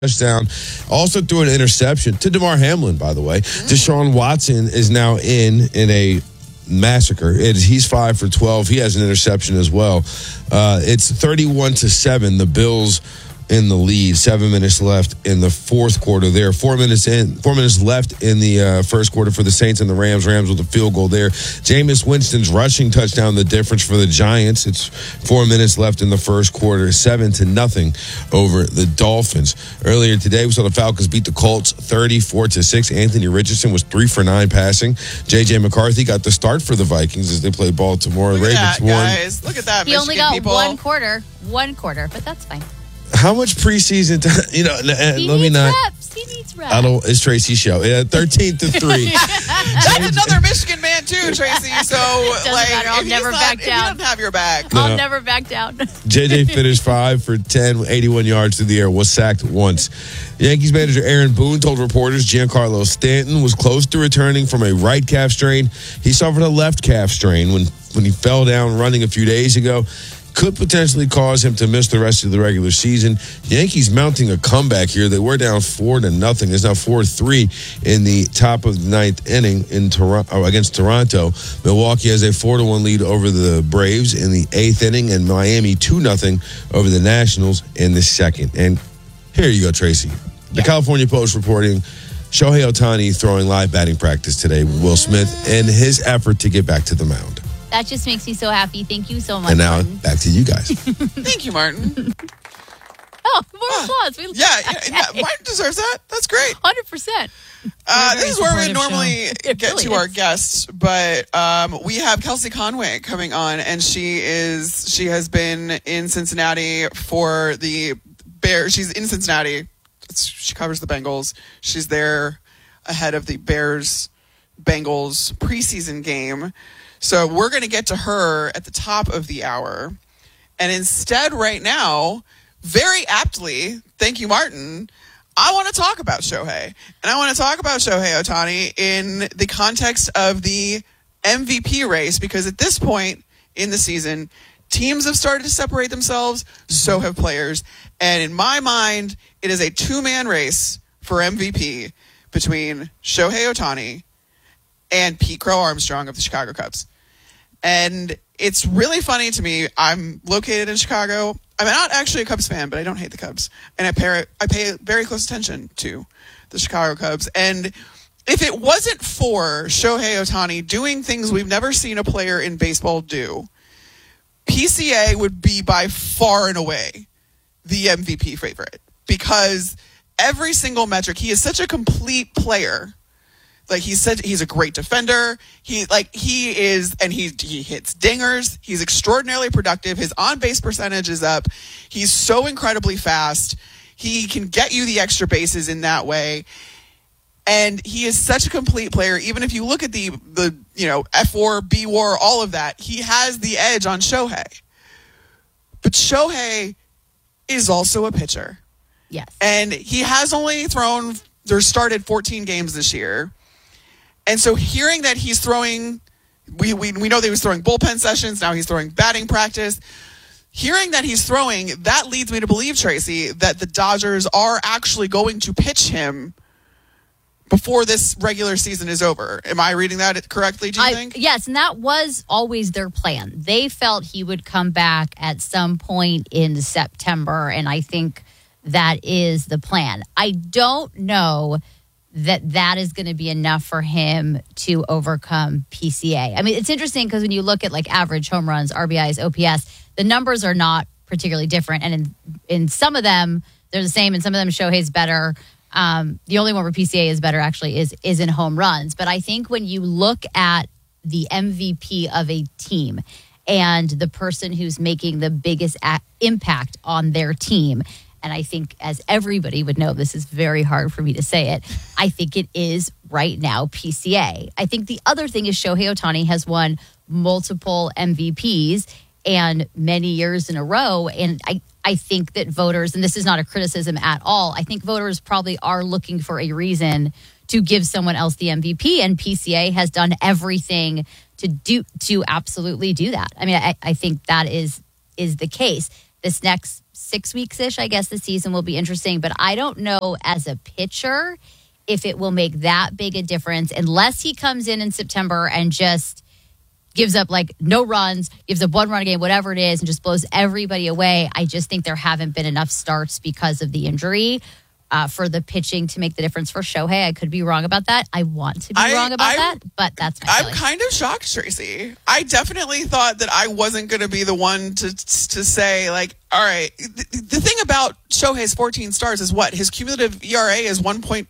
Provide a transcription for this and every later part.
touchdown. Also threw an interception to DeMar Hamlin, by the way. Deshaun Watson is now in a massacre. He's 5 for 12. He has an interception as well. It's 31-7. The Bills in the lead. 7 minutes left in the fourth quarter there. 4 minutes left in the first quarter for the Saints and the Rams. Rams with a field goal there. Jameis Winston's rushing touchdown, the difference for the Giants. It's 4 minutes left in the first quarter. 7-0 over the Dolphins. Earlier today, we saw the Falcons beat the Colts 34-6. Anthony Richardson was 3 for 9 passing. J.J. McCarthy got the start for the Vikings as they play Baltimore. Look at Ravens that, won. guys. Look at that. He only got one quarter, but that's fine. How much preseason time? He needs reps. He needs reps. It's Tracy's show. 13-3. That's another Michigan man too, Tracy. So matter. I'll never back down. If he doesn't have your back. I'll never back down. JJ finished 5 for 10, 81 yards through the air, was sacked once. Yankees manager Aaron Boone told reporters Giancarlo Stanton was close to returning from a right calf strain. He suffered a left calf strain when he fell down running a few days ago. Could potentially cause him to miss the rest of the regular season. Yankees mounting a comeback here. They were down 4-0. It's now 4-3 in the top of the ninth inning against Toronto. Milwaukee has a 4-1 lead over the Braves in the eighth inning, and Miami 2-0 over the Nationals in the second. And here you go, Tracy. The California Post reporting Shohei Ohtani throwing live batting practice today with Will Smith in his effort to get back to the mound. That just makes me so happy. Thank you so much. And now Martin. back to you guys. Thank you, Martin. Oh, more applause. We Martin deserves that. That's great. 100%. This is where we normally get to our guests, but we have Kelsey Conway coming on, and she has been in Cincinnati for the Bears. She's in Cincinnati. She covers the Bengals. She's there ahead of the Bears-Bengals preseason game. So we're going to get to her at the top of the hour. And instead, right now, very aptly, thank you, Martin, I want to talk about Shohei. And I want to talk about Shohei Ohtani in the context of the MVP race, because at this point in the season, teams have started to separate themselves, so have players. And in my mind, it is a two-man race for MVP between Shohei Ohtani and Pete Crow Armstrong of the Chicago Cubs. And it's really funny to me. I'm located in Chicago. I'm not actually a Cubs fan, but I don't hate the Cubs. And I pay very close attention to the Chicago Cubs. And if it wasn't for Shohei Ohtani doing things we've never seen a player in baseball do, PCA would be by far and away the MVP favorite. Because every single metric, he is such a complete player. Like he said, he's a great defender. He hits dingers. He's extraordinarily productive. His on-base percentage is up. He's so incredibly fast. He can get you the extra bases in that way. And he is such a complete player. Even if you look at the F-WAR, B-WAR, all of that, he has the edge on Shohei. But Shohei is also a pitcher. Yes. And he has only started 14 games this year. And so hearing that he's throwing, we know that he was throwing bullpen sessions, now he's throwing batting practice. Hearing that he's throwing, that leads me to believe, Tracy, that the Dodgers are actually going to pitch him before this regular season is over. Am I reading that correctly, do you think? Yes, and that was always their plan. They felt he would come back at some point in September, and I think that is the plan. I don't know that is going to be enough for him to overcome PCA. I mean, it's interesting because when you look at like average home runs, RBIs, OPS, the numbers are not particularly different. And in some of them, they're the same. And some of them, Shohei's better. The only one where PCA is better actually is in home runs. But I think when you look at the MVP of a team and the person who's making the biggest impact on their team, and I think, as everybody would know, this is very hard for me to say it, I think it is right now PCA. I think the other thing is Shohei Ohtani has won multiple MVPs and many years in a row. And I think that voters, and this is not a criticism at all, I think voters probably are looking for a reason to give someone else the MVP. And PCA has done everything to absolutely do that. I mean, I think that is the case. This next 6 weeks-ish, I guess the season will be interesting. But I don't know as a pitcher if it will make that big a difference unless he comes in September and just gives up like no runs, gives up 1 run a game, whatever it is, and just blows everybody away. I just think there haven't been enough starts because of the injury for the pitching to make the difference for Shohei. I could be wrong about that. I want to be wrong about that, but that's my feeling. I'm kind of shocked, Tracy. I definitely thought that I wasn't going to be the one to say, like, all right, the thing about Shohei's 14 starts is what? His cumulative ERA is 1.49?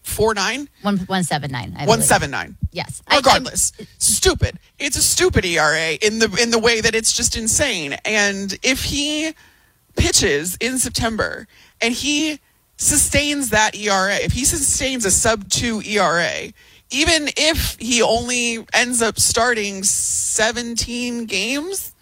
1.79. 1.79. Yes. Regardless. Stupid. It's a stupid ERA in the way that it's just insane. And if he pitches in September and he sustains that ERA, if he sustains a sub-2 ERA, even if he only ends up starting 17 games,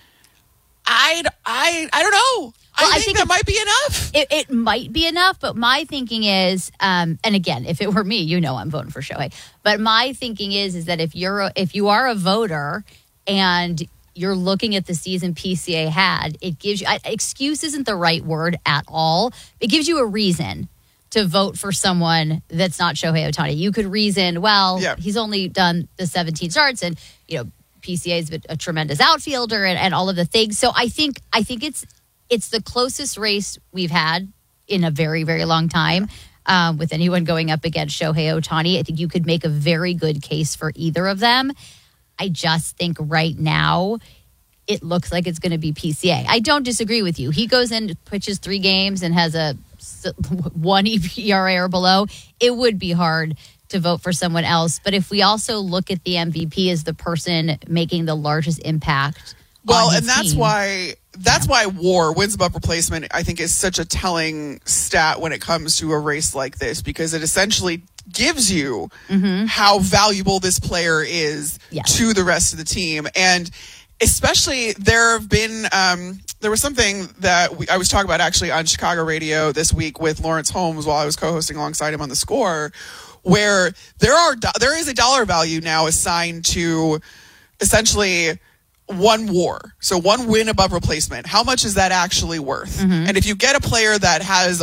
I don't know. Well, I think that might be enough. It might be enough, but my thinking is, and again, if it were me, I'm voting for Shohei. But my thinking is that if you are a voter and you're looking at the season PCA had, it gives you, excuse isn't the right word at all. It gives you a reason to vote for someone that's not Shohei Ohtani. You could reason, he's only done the 17 starts and, PCA is a tremendous outfielder and all of the things. So I think it's the closest race we've had in a very, very long time with anyone going up against Shohei Ohtani. I think you could make a very good case for either of them. I just think right now it looks like it's going to be PCA. I don't disagree with you. He goes in, pitches 3 games and has a 1 ERA or below. It would be hard to vote for someone else. But if we also look at the MVP as the person making the largest impact, that's why WAR, wins above replacement, I think is such a telling stat when it comes to a race like this, because it essentially gives you how valuable this player is to the rest of the team. And especially there was something that I was talking about actually on Chicago radio this week with Lawrence Holmes while I was co-hosting alongside him on The Score, where there is a dollar value now assigned to essentially 1 WAR, so 1 win above replacement. How much is that actually worth? And if you get a player that has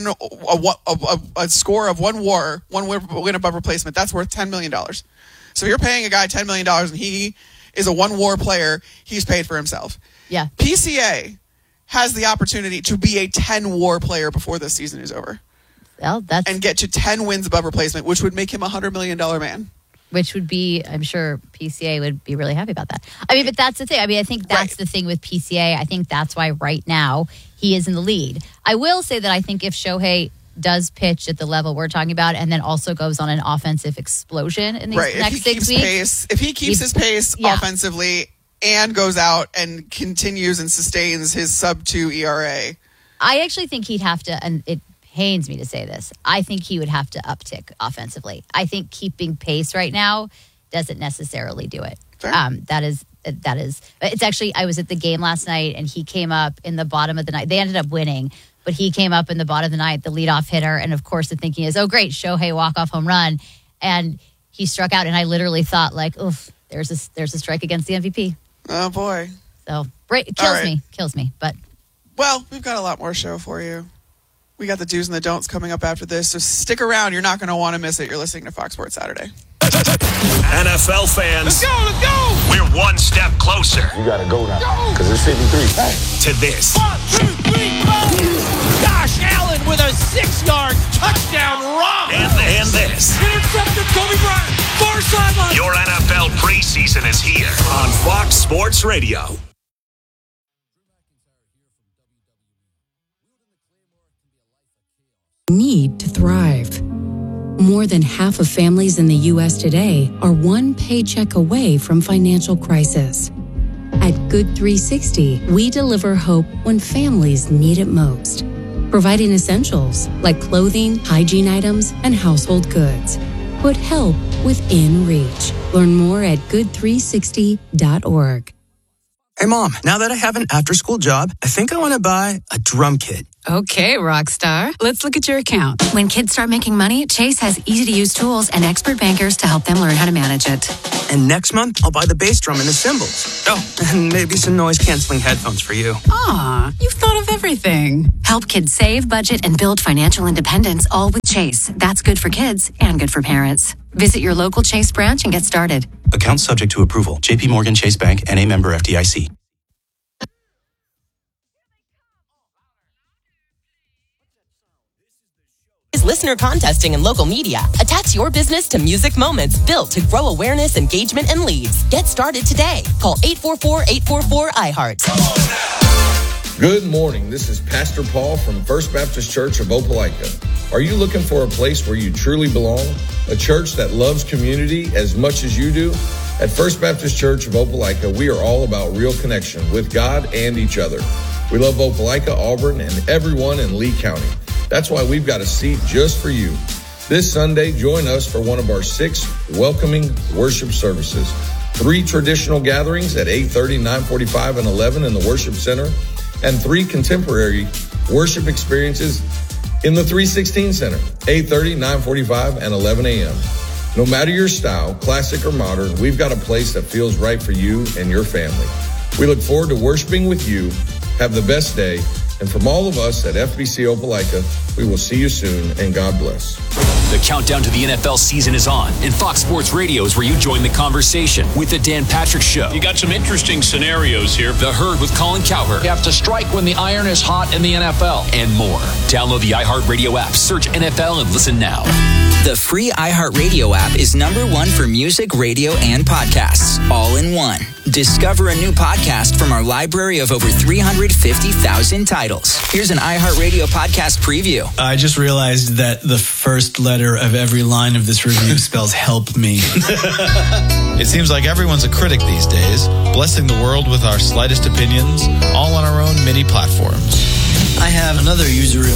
a score of 1 WAR, 1 win above replacement, that's worth $10 million. So you're paying a guy $10 million and he is a 1 WAR player, he's paid for himself. Yeah. PCA has the opportunity to be a 10 WAR player before this season is over. Well, and get to 10 wins above replacement, which would make him a $100 million man. Which would be, I'm sure PCA would be really happy about that. I mean, but that's the thing. I mean, I think that's the thing with PCA. I think that's why right now he is in the lead. I will say that I think if Shohei does pitch at the level we're talking about and then also goes on an offensive explosion in these next 6 weeks. If he keeps his pace offensively and goes out and continues and sustains his sub-2 ERA. I actually think he'd have to, and it pains me to say this, I think he would have to uptick offensively. I think keeping pace right now doesn't necessarily do it. That is. It's actually, I was at the game last night and he came up in the bottom of the ninth. They ended up winning, but he came up in the bottom of the ninth, the leadoff hitter. And of course the thinking is, oh great, Shohei walk-off home run. And he struck out and I literally thought like, oof, there's a strike against the MVP. Oh boy. So it kills me. But well, we've got a lot more show for you. We got the do's and the don'ts coming up after this, so stick around. You're not going to want to miss it. You're listening to Fox Sports Saturday. NFL fans, let's go! We're one step closer. You got to go now, because it's 53. Hey. To this. 1, 2, 3, go! Josh Allen with a 6-yard touchdown run. And this. Intercepted Kobe Bryant. Far sideline. Your NFL preseason is here on Fox Sports Radio. Need to thrive. More than half of families in the U.S. today are one paycheck away from financial crisis. At Good 360, we deliver hope when families need it most, providing essentials like clothing, hygiene items, and household goods. Put help within reach. Learn more at good360.org. Hey, Mom, now that I have an after-school job, I think I want to buy a drum kit. Okay, rock star. Let's look at your account. When kids start making money, Chase has easy-to-use tools and expert bankers to help them learn how to manage it. And next month, I'll buy the bass drum and the cymbals. Oh, and maybe some noise-canceling headphones for you. Aw, you've thought of everything. Help kids save, budget, and build financial independence, all with Chase. That's good for kids and good for parents. Visit your local Chase branch and get started. Account subject to approval. J.P. Morgan Chase Bank, N.A. member FDIC. Listener contesting and local media. Attach your business to Music Moments built to grow awareness, engagement, and leads. Get started today. Call 844-844-iHeart. Good morning. This is Pastor Paul from First Baptist Church of Opelika. Are you looking for a place where you truly belong? A church that loves community as much as you do? At First Baptist Church of Opelika, we are all about real connection with God and each other. We love Opelika, Auburn, and everyone in Lee County. That's why we've got a seat just for you. This Sunday, join us for one of our 6 welcoming worship services. 3 traditional gatherings at 8:30, 9:45, and 11 in the Worship Center, and 3 contemporary worship experiences in the 316 Center, 8:30, 9:45, and 11 a.m. No matter your style, classic or modern, we've got a place that feels right for you and your family. We look forward to worshiping with you. Have the best day. And from all of us at FBC Opelika, we will see you soon, and God bless. The countdown to the NFL season is on, and Fox Sports Radio is where you join the conversation with the Dan Patrick Show. You got some interesting scenarios here. The Herd with Colin Cowherd. You have to strike when the iron is hot in the NFL. And more. Download the iHeartRadio app, search NFL, and listen now. The free iHeartRadio app is #1 for music, radio, and podcasts, all in one. Discover a new podcast from our library of over 350,000 titles. Here's an iHeartRadio podcast preview. I just realized that the first letter of every line of this review spells help me. It seems like everyone's a critic these days, blessing the world with our slightest opinions, all on our own mini platforms. I have another user